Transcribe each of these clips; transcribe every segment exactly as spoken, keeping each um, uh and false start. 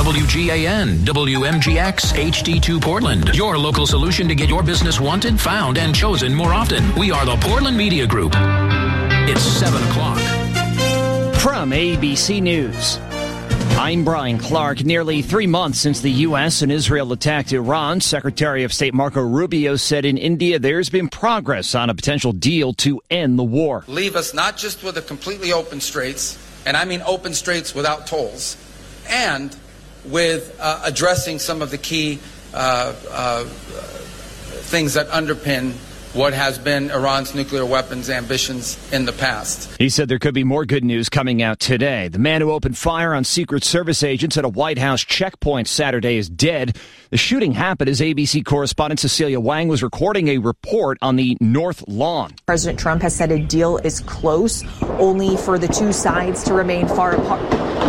W G A N, W M G X, H D two Portland. Your local solution to get your business wanted, found, and chosen more often. We are the Portland Media Group. It's seven o'clock. From A B C News, I'm Brian Clark. Nearly three months since the U S and Israel attacked Iran, Secretary of State Marco Rubio said in India there's been progress on a potential deal to end the war. Leave us not just with a completely open straits, and I mean open straits without tolls, and with uh, addressing some of the key uh, uh, things that underpin what has been Iran's nuclear weapons ambitions in the past. He said there could be more good news coming out today. The man who opened fire on Secret Service agents at a White House checkpoint Saturday is dead. The shooting happened as A B C correspondent Cecilia Wang was recording a report on the North Lawn. President Trump has said a deal is close, only for the two sides to remain far apart.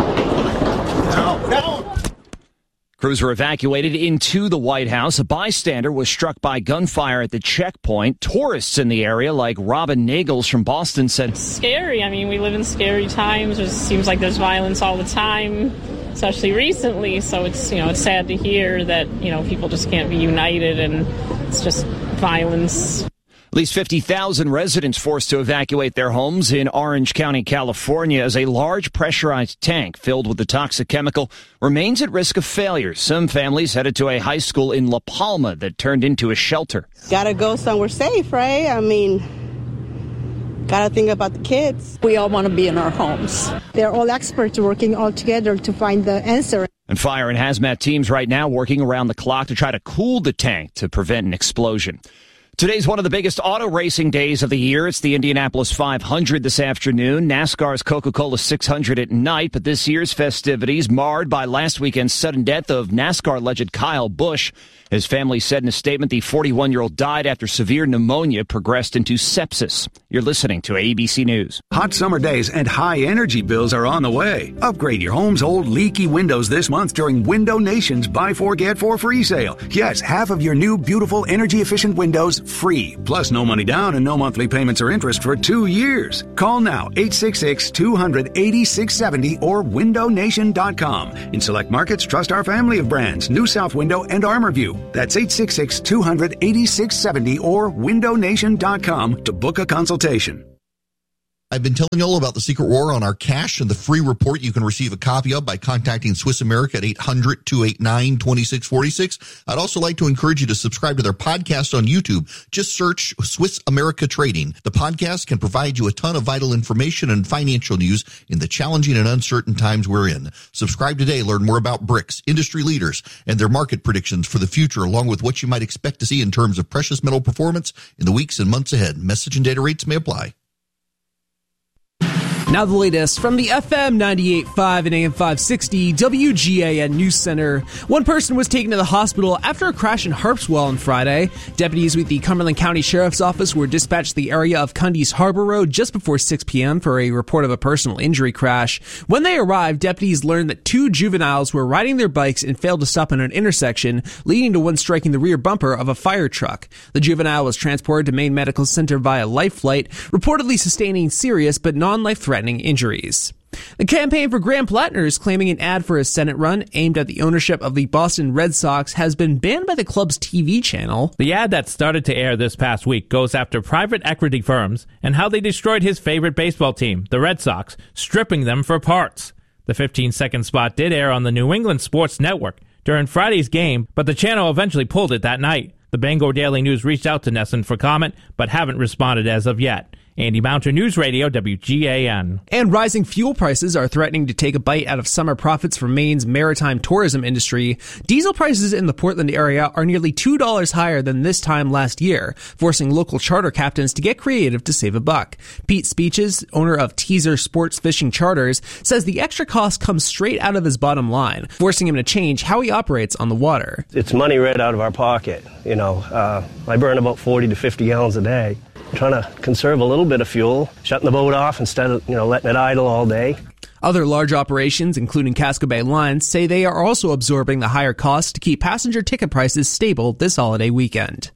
No, no. Crews were evacuated into the White House. A bystander was struck by gunfire at the checkpoint. Tourists in the area, like Robin Nagels from Boston, said, "Scary. I mean, we live in scary times. It seems like there's violence all the time, especially recently. So it's, you know, it's sad to hear that, you know, people just can't be united and it's just violence." At least fifty thousand residents forced to evacuate their homes in Orange County, California, as a large pressurized tank filled with the toxic chemical remains at risk of failure. Some families headed to a high school in La Palma that turned into a shelter. Gotta go somewhere safe, right? I mean, gotta think about the kids. We all want to be in our homes. They're all experts working all together to find the answer. And fire and hazmat teams right now working around the clock to try to cool the tank to prevent an explosion. Today's one of the biggest auto racing days of the year. It's the Indianapolis five hundred this afternoon. NASCAR's Coca-Cola six hundred at night, but this year's festivities marred by last weekend's sudden death of NASCAR legend Kyle Busch. His family said in a statement the forty-one-year-old died after severe pneumonia progressed into sepsis. You're listening to A B C News. Hot summer days and high energy bills are on the way. Upgrade your home's old leaky windows this month during Window Nation's Buy Four Get Four free sale. Yes, half of your new beautiful energy-efficient windows free. Plus no money down and no monthly payments or interest for two years. Call now, eight six six, two hundred, eighty-six seventy or window nation dot com. In select markets, trust our family of brands, New South Window and ArmorView. That's eight six six, two hundred, eighty-six seventy or window nation dot com to book a consultation. I've been telling you all about the Secret War on our cash and the free report you can receive a copy of by contacting Swiss America at eight hundred, two eight nine, two six four six. I'd also like to encourage you to subscribe to their podcast on YouTube. Just search Swiss America Trading. The podcast can provide you a ton of vital information and financial news in the challenging and uncertain times we're in. Subscribe today. Learn more about B R I C S, industry leaders, and their market predictions for the future, along with what you might expect to see in terms of precious metal performance in the weeks and months ahead. Message and data rates may apply. Now the latest from the F M ninety-eight point five and A M five sixty W G A N News Center. One person was taken to the hospital after a crash in Harpswell on Friday. Deputies with the Cumberland County Sheriff's Office were dispatched to the area of Cundy's Harbor Road just before six p.m. for a report of a personal injury crash. When they arrived, deputies learned that two juveniles were riding their bikes and failed to stop at an intersection, leading to one striking the rear bumper of a fire truck. The juvenile was transported to Maine Medical Center via life flight, reportedly sustaining serious but non-life-threatening injuries. The campaign for Graham Plattner is claiming an ad for a Senate run aimed at the ownership of the Boston Red Sox has been banned by the club's T V channel. The ad that started to air this past week goes after private equity firms and how they destroyed his favorite baseball team, the Red Sox, stripping them for parts. The fifteen-second spot did air on the New England Sports Network during Friday's game, but the channel eventually pulled it that night. The Bangor Daily News reached out to Nesson for comment, but haven't responded as of yet. Andy Mountain, News Radio, W G A N. And rising fuel prices are threatening to take a bite out of summer profits for Maine's maritime tourism industry. Diesel prices in the Portland area are nearly two dollars higher than this time last year, forcing local charter captains to get creative to save a buck. Pete Speeches, owner of Teaser Sports Fishing Charters, says the extra cost comes straight out of his bottom line, forcing him to change how he operates on the water. It's money right out of our pocket. You know, uh, I burn about forty to fifty gallons a day. I'm trying to conserve a little bit of fuel, shutting the boat off instead of, you know, letting it idle all day. Other large operations, including Casco Bay Lines, say they are also absorbing the higher costs to keep passenger ticket prices stable this holiday weekend.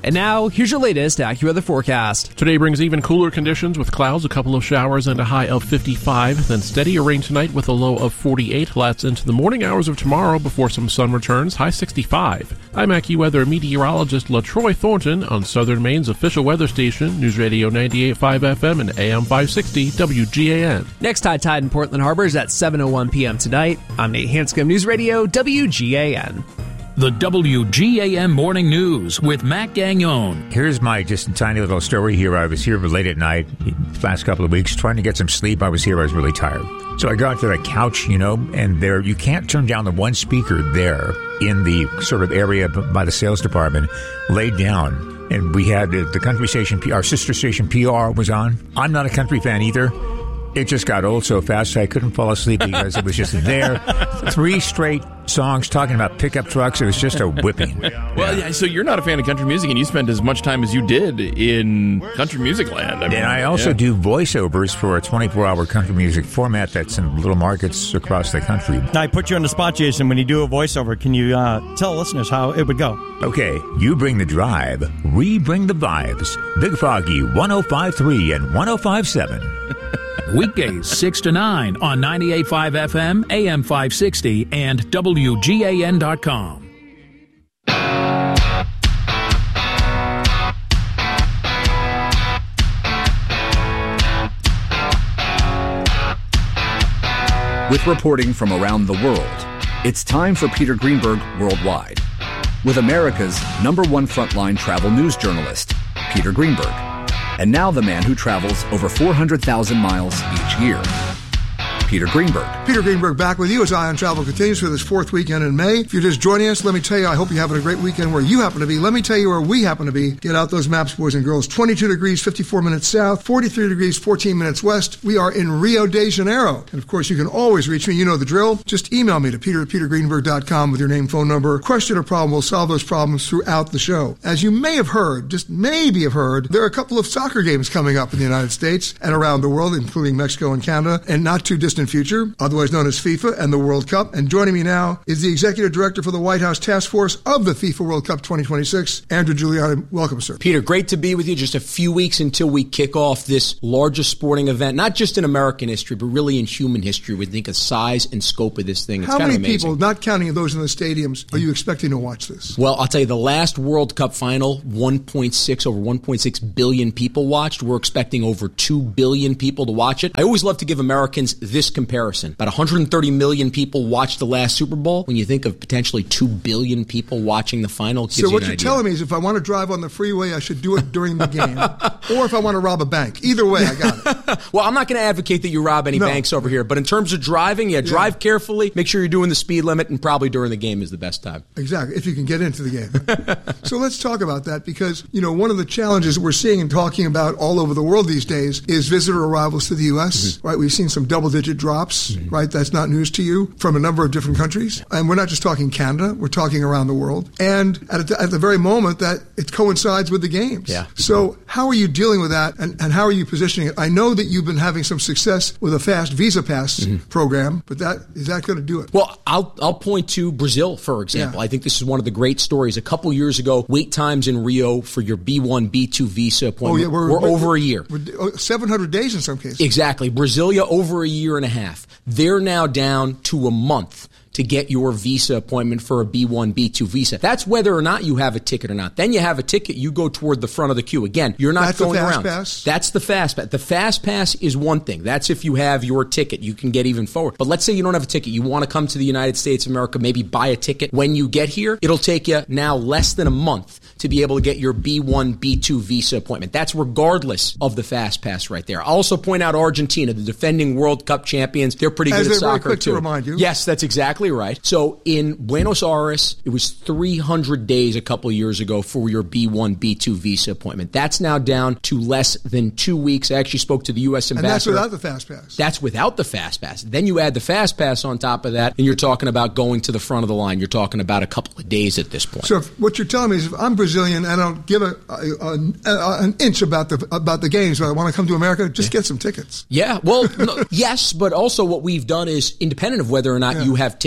And now, here's your latest AccuWeather forecast. Today brings even cooler conditions with clouds, a couple of showers, and a high of fifty-five. Then steadier rain tonight with a low of forty-eight. That's into the morning hours of tomorrow before some sun returns, high sixty-five. I'm AccuWeather meteorologist LaTroy Thornton on Southern Maine's official weather station, News Radio ninety-eight point five F M and A M five sixty W G A N. Next high tide in Portland Harbor is at seven oh one p.m. tonight. I'm Nate Hanscom, News Radio W G A N. The W G A N Morning News with Matt Gagnon. Here's my just tiny little story here. I was here late at night, the last couple of weeks, trying to get some sleep. I was here. I was really tired. So I got to the couch, you know, and there you can't turn down the one speaker there in the sort of area by the sales department, laid down. And we had the, the country station, our sister station P R was on. I'm not a country fan either. It just got old so fast I couldn't fall asleep because it was just there. Three straight songs talking about pickup trucks. It was just a whipping. Well, yeah, so you're not a fan of country music, and you spent as much time as you did in country music land. I mean, and I also yeah. do voiceovers for a twenty-four hour country music format that's in little markets across the country. Now, I put you on the spot, Jason. When you do a voiceover, can you uh, tell listeners how it would go? Okay, you bring the drive, we bring the vibes. Big Foggy, one oh five point three and one oh five point seven. Weekdays six to nine on ninety-eight point five F M, A M five sixty, and W G A N dot com. With reporting from around the world, it's time for Peter Greenberg Worldwide. With America's number one frontline travel news journalist, Peter Greenberg. And now the man who travels over four hundred thousand miles each year, Peter Greenberg. Peter Greenberg back with you as Eye on Travel continues for this fourth weekend in May. If you're just joining us, let me tell you, I hope you're having a great weekend where you happen to be. Let me tell you where we happen to be. Get out those maps, boys and girls. twenty-two degrees, fifty-four minutes south, forty-three degrees, fourteen minutes west. We are in Rio de Janeiro. And of course, you can always reach me. You know the drill. Just email me to peter at peter greenberg dot com with your name, phone number, question or problem. We'll solve those problems throughout the show. As you may have heard, just maybe have heard, there are a couple of soccer games coming up in the United States and around the world, including Mexico and Canada, and not too distant future, otherwise known as FIFA and the World Cup. And joining me now is the Executive Director for the White House Task Force of the FIFA World Cup twenty twenty-six, Andrew Giuliani. Welcome, sir. Peter, great to be with you. Just a few weeks until we kick off this largest sporting event, not just in American history, but really in human history. We think of size and scope of this thing. It's How kind many of amazing. people, not counting those in the stadiums, are you expecting to watch this? Well, I'll tell you, the last World Cup final, one point six, over one point six billion people watched. We're expecting over two billion people to watch it. I always love to give Americans this comparison. About one hundred thirty million people watched the last Super Bowl. When you think of potentially two billion people watching the final, it gives so you what an you're idea. telling me is if I want to drive on the freeway, I should do it during the game. Or if I want to rob a bank. Either way, I got it. Well, I'm not going to advocate that you rob any No. banks over here, but in terms of driving, yeah, drive yeah. carefully, make sure you're doing the speed limit, and probably during the game is the best time. Exactly, if you can get into the game. So let's talk about that because, you know, one of the challenges we're seeing and talking about all over the world these days is visitor arrivals to the U S, mm-hmm. right? We've seen some double-digit drops, mm-hmm. right? That's not news to you, from a number of different countries. And we're not just talking Canada, we're talking around the world. And at, a, at the very moment that it coincides with the games. Yeah. So how are you dealing with that, and, and how are you positioning it? I know that you've been having some success with a fast Visa Pass mm-hmm. program, but that is that going to do it? Well, I'll I'll point to Brazil, for example. Yeah. I think this is one of the great stories. A couple years ago, wait times in Rio for your B one, B two visa appointment oh, yeah, we're, were we're, over a year. We're seven hundred days in some cases. Exactly. Brasilia, over a year and a half. They're now down to a month to get your visa appointment for a B one, B two visa. That's whether or not you have a ticket or not. Then you have a ticket, you go toward the front of the queue. Again, you're not That's going the fast around. Pass? That's the fast pass. The fast pass is one thing. That's if you have your ticket. You can get even forward. But let's say you don't have a ticket. You want to come to the United States of America, maybe buy a ticket. When you get here, it'll take you now less than a month to be able to get your B one, B two visa appointment. That's regardless of the fast pass right there. I'll also point out Argentina, the defending World Cup champions. They're pretty As good at soccer, very quick too. To remind you. Yes, that's exactly right. So in Buenos Aires, it was three hundred days a couple of years ago for your B one, B two visa appointment. That's now down to less than two weeks. I actually spoke to the U S ambassador. And that's without the fast pass. That's without the fast pass. Then you add the fast pass on top of that, and you're talking about going to the front of the line. You're talking about a couple of days at this point. So if, what you're telling me is if I'm Brazilian and I don't give a, a, a, a an inch about the about the games, but I want to come to America, just yeah. get some tickets. Yeah, well, no, yes, but also what we've done is, independent of whether or not yeah. you have tickets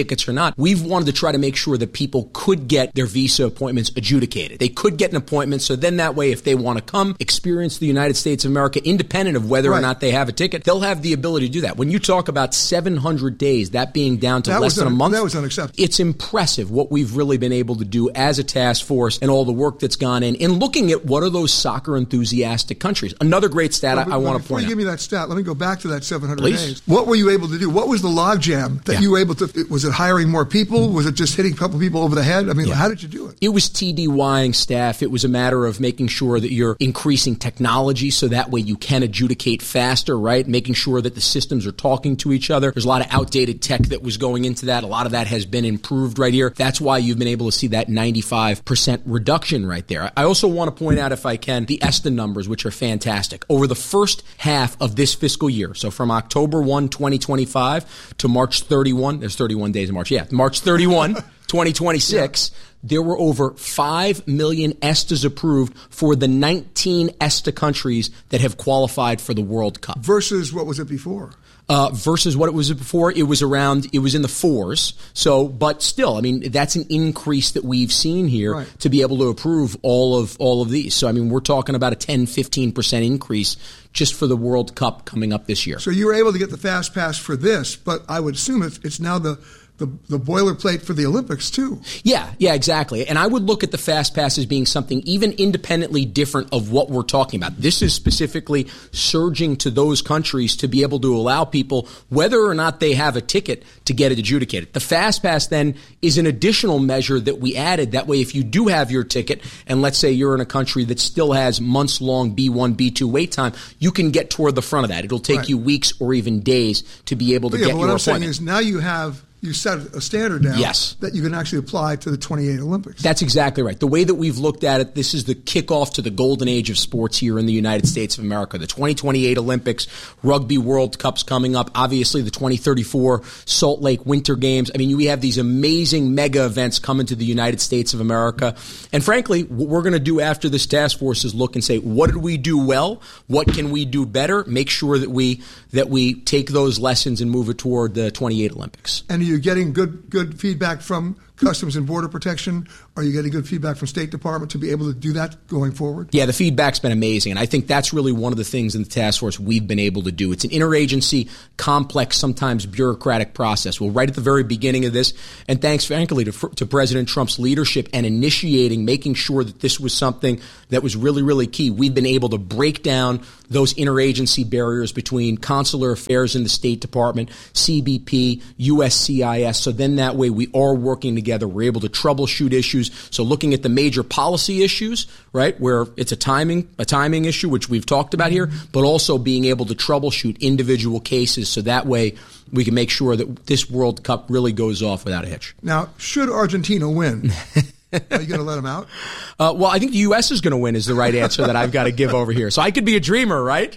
tickets or not, we've wanted to try to make sure that people could get their visa appointments adjudicated. They could get an appointment, so then that way, if they want to come, experience the United States of America, independent of whether right. or not they have a ticket, they'll have the ability to do that. When you talk about seven hundred days, that being down to that less than un- a month, that was unacceptable. It's impressive what we've really been able to do as a task force and all the work that's gone in, in looking at what are those soccer enthusiastic countries. Another great stat well, I, I want to point out. Before you give me that stat, let me go back to that seven hundred Please. days. What were you able to do? What was the logjam that yeah. you were able to, was it hiring more people? Was it just hitting a couple people over the head? I mean, yeah. how did you do it? It was TDYing staff. It was a matter of making sure that you're increasing technology so that way you can adjudicate faster, right? Making sure that the systems are talking to each other. There's a lot of outdated tech that was going into that. A lot of that has been improved right here. That's why you've been able to see that ninety-five percent reduction right there. I also want to point out, if I can, the ESTA numbers, which are fantastic. Over the first half of this fiscal year, so from October first, twenty twenty-five to March thirty-first, there's thirty-one days in March, yeah, March thirty-first, twenty twenty-six, yeah. There were over five million ESTAs approved for the nineteen ESTA countries that have qualified for the World Cup. Versus what was it before? Uh, versus what it was before, it was around, it was in the fours. So, but still, I mean, that's an increase that we've seen here right. to be able to approve all of all of these. So, I mean, we're talking about a ten, fifteen percent increase just for the World Cup coming up this year. So you were able to get the fast pass for this, but I would assume it's, it's now the The, the boilerplate for the Olympics, too. Yeah, yeah, exactly. And I would look at the Fast Pass as being something even independently different of what we're talking about. This is specifically surging to those countries to be able to allow people, whether or not they have a ticket, to get it adjudicated. The Fast Pass, then, is an additional measure that we added. That way, if you do have your ticket, and let's say you're in a country that still has months-long B one, B two wait time, you can get toward the front of that. It'll take right. you weeks or even days to be able to yeah, get but your what I'm appointment. saying is now you have... You set a standard down yes. that you can actually apply to the twenty-eight Olympics. That's exactly right. The way that we've looked at it, this is the kickoff to the golden age of sports here in the United States of America. The twenty twenty-eight Olympics, Rugby World Cup's coming up, obviously the twenty thirty-four Salt Lake Winter Games. I mean, we have these amazing mega events coming to the United States of America. And frankly, what we're going to do after this task force is look and say, what did we do well? What can we do better? Make sure that we that we take those lessons and move it toward the twenty-eight Olympics. And are you getting good good feedback from Customs and Border Protection? Are you getting good feedback from State Department to be able to do that going forward? Yeah, the feedback's been amazing, and I think that's really one of the things in the task force we've been able to do. It's an interagency, complex, sometimes bureaucratic process. Well, right at the very beginning of this, and thanks, frankly, to, to President Trump's leadership and initiating, making sure that this was something that was really, really key, we've been able to break down those interagency barriers between consular affairs in the State Department, C B P, U S C I S, so then that way we are working together. We're able to troubleshoot issues. So looking at the major policy issues, right, where it's a timing a timing issue, which we've talked about here, but also being able to troubleshoot individual cases so that way we can make sure that this World Cup really goes off without a hitch. Now, should Argentina win, are you going to let them out? Uh, well, I think the U S is going to win is the right answer that I've got to give over here. So I could be a dreamer, right?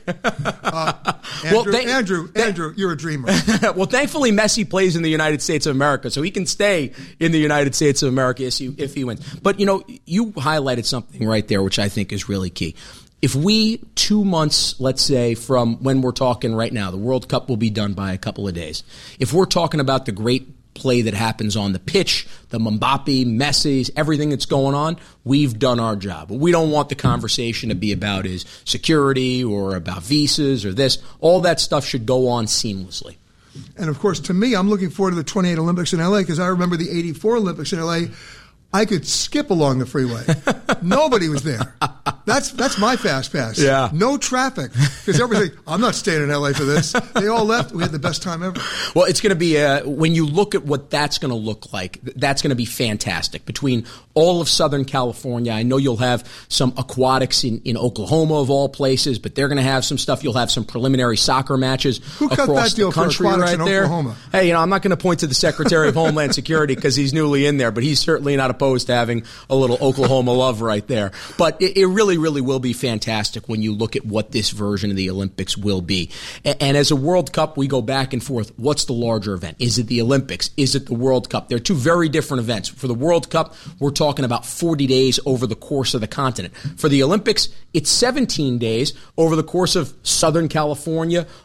uh, Andrew, well, th- Andrew, th- Andrew, you're a dreamer. Well, thankfully, Messi plays in the United States of America, so he can stay in the United States of America if he, if he wins. But, you know, you highlighted something right there, which I think is really key. If we, two months, let's say, from when we're talking right now, the World Cup will be done by a couple of days. If we're talking about the great play that happens on the pitch, the Mbappe, Messi's, everything that's going on, we've done our job. What we don't want the conversation to be about is security or about visas or this. All that stuff should go on seamlessly. And, of course, to me, I'm looking forward to the twenty-eight Olympics in L A because I remember the eighty-four Olympics in L A. I could skip along the freeway. Nobody was there. That's that's my fast pass. Yeah. No traffic. Because everything, I'm not staying in L A for this. They all left. We had the best time ever. Well, it's going to be, uh, when you look at what that's going to look like, that's going to be fantastic. Between all of Southern California, I know you'll have some aquatics in, in Oklahoma, of all places, but they're going to have some stuff. You'll have some preliminary soccer matches Who across cut that deal the country for aquatics right in there. Oklahoma? Hey, you know, I'm not going to point to the Secretary of Homeland Security because he's newly in there, but he's certainly not opposed to having a little Oklahoma love right there. But it, it really, really will be fantastic when you look at what this version of the Olympics will be. And, and as a World Cup, we go back and forth. What's the larger event? Is it the Olympics? Is it the World Cup? They're two very different events. For the World Cup, we're talking about forty days over the course of the continent. For the Olympics, it's seventeen days over the course of Southern California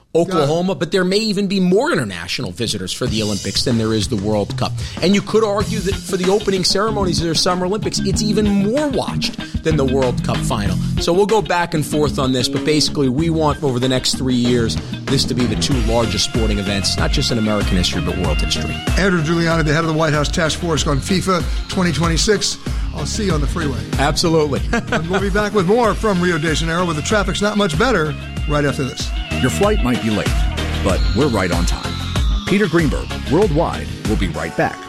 Oklahoma, but there may even be more international visitors for the Olympics than there is the World Cup. And you could argue that for the opening ceremonies of their Summer Olympics, it's even more watched than the World Cup final. So we'll go back and forth on this, but basically we want over the next three years this to be the two largest sporting events, not just in American history, but world history. Andrew Giuliani, the head of the White House Task Force on FIFA twenty twenty-six. I'll see you on the freeway. Absolutely. And we'll be back with more from Rio de Janeiro, where the traffic's not much better, right after this. Your flight might be late, but we're right on time. Peter Greenberg, Worldwide, will be right back.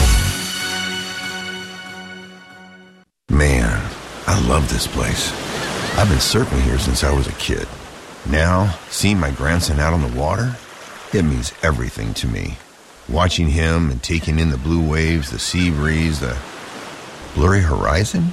Man, I love this place. I've been surfing here since I was a kid. Now, seeing my grandson out on the water, it means everything to me. Watching him and taking in the blue waves, the sea breeze, the blurry horizon.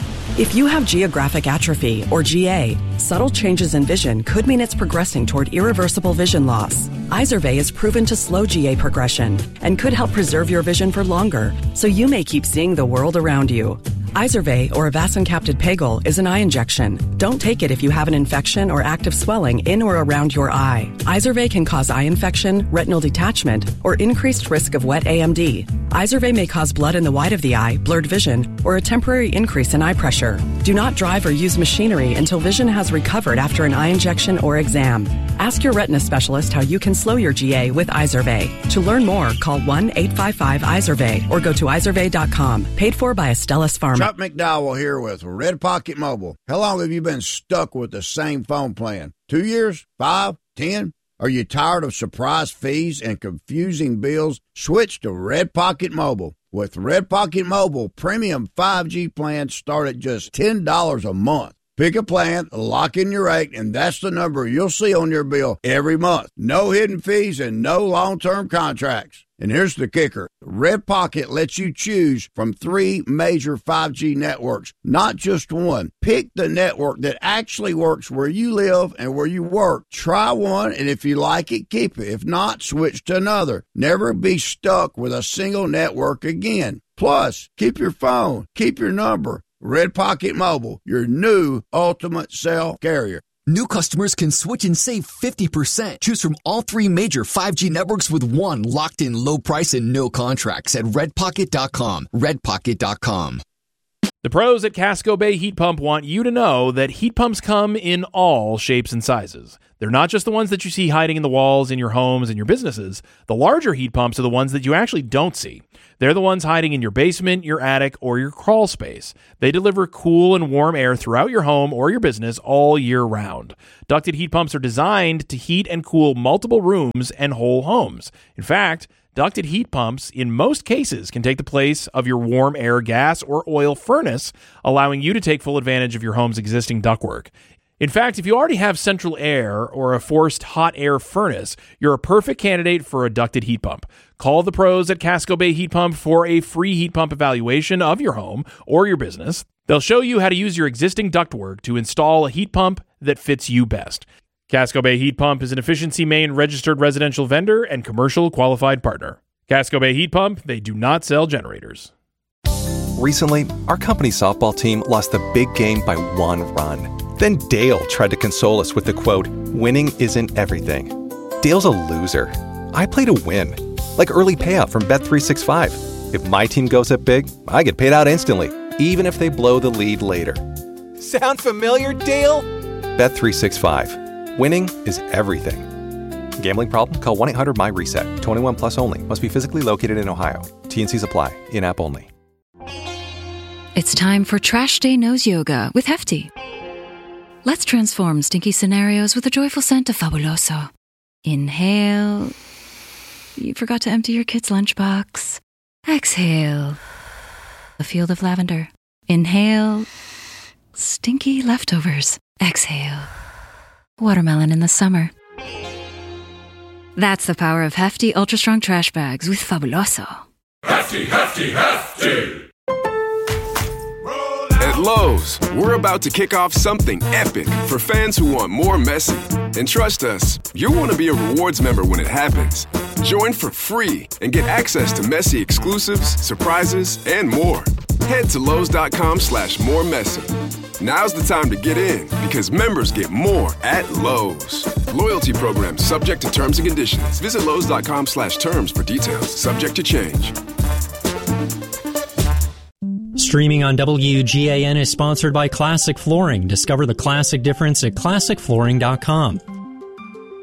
If you have geographic atrophy, or G A, subtle changes in vision could mean it's progressing toward irreversible vision loss. Izervay is proven to slow G A progression and could help preserve your vision for longer, so you may keep seeing the world around you. Izervay, or avacincaptad pegol, is an eye injection. Don't take it if you have an infection or active swelling in or around your eye. Izervay can cause eye infection, retinal detachment, or increased risk of wet A M D. Izervay may cause blood in the white of the eye, blurred vision, or a temporary increase in eye pressure. Do not drive or use machinery until vision has recovered after an eye injection or exam. Ask your retina specialist how you can slow your G A with Izervay. To learn more, call one eight five five Izervay or go to izervay dot com. Paid for by Astellas Pharma. Chuck McDowell here with Red Pocket Mobile. How long have you been stuck with the same phone plan? Two years? Five? Ten? Are you tired of surprise fees and confusing bills? Switch to Red Pocket Mobile. With Red Pocket Mobile, premium five G plans start at just ten dollars a month. Pick a plan, lock in your rate, and that's the number you'll see on your bill every month. No hidden fees and no long-term contracts. And here's the kicker. Red Pocket lets you choose from three major five G networks, not just one. Pick the network that actually works where you live and where you work. Try one, and if you like it, keep it. If not, switch to another. Never be stuck with a single network again. Plus, keep your phone, keep your number. Red Pocket Mobile, your new ultimate cell carrier. New customers can switch and save fifty percent. Choose from all three major five G networks with one locked-in low price and no contracts at red pocket dot com. red pocket dot com. The pros at Casco Bay Heat Pump want you to know that heat pumps come in all shapes and sizes. They're not just the ones that you see hiding in the walls in your homes and your businesses. The larger heat pumps are the ones that you actually don't see. They're the ones hiding in your basement, your attic, or your crawl space. They deliver cool and warm air throughout your home or your business all year round. Ducted heat pumps are designed to heat and cool multiple rooms and whole homes. In fact, ducted heat pumps, in most cases, can take the place of your warm air gas or oil furnace, allowing you to take full advantage of your home's existing ductwork. In fact, if you already have central air or a forced hot air furnace, you're a perfect candidate for a ducted heat pump. Call the pros at Casco Bay Heat Pump for a free heat pump evaluation of your home or your business. They'll show you how to use your existing ductwork to install a heat pump that fits you best. Casco Bay Heat Pump is an Efficiency Maine registered residential vendor and commercial qualified partner. Casco Bay Heat Pump, they do not sell generators. Recently, our company's softball team lost the big game by one run. Then Dale tried to console us with the quote, "Winning isn't everything." Dale's a loser. I play to win. Like early payout from Bet three sixty-five. If my team goes up big, I get paid out instantly, even if they blow the lead later. Sound familiar, Dale? Bet three sixty-five. Winning is everything. Gambling problem? Call one eight hundred M Y reset. twenty-one plus only. Must be physically located in Ohio. T N Cs apply. In-app only. It's time for Trash Day Nose Yoga with Hefty. Let's transform stinky scenarios with a joyful scent of Fabuloso. Inhale. You forgot to empty your kid's lunchbox. Exhale. A field of lavender. Inhale. Stinky leftovers. Exhale. Watermelon in the summer. That's the power of Hefty Ultra Strong Trash Bags with Fabuloso. Hefty, hefty, hefty! At Lowe's, we're about to kick off something epic for fans who want more Messi. And trust us, you'll want to be a rewards member when it happens. Join for free and get access to Messi exclusives, surprises, and more. Head to Lowe's dot com slash more Messi. Now's the time to get in because members get more at Lowe's. Loyalty program subject to terms and conditions. Visit Lowe's.com slash terms for details. Subject to change. Streaming on W G A N is sponsored by Classic Flooring. Discover the classic difference at classic flooring dot com.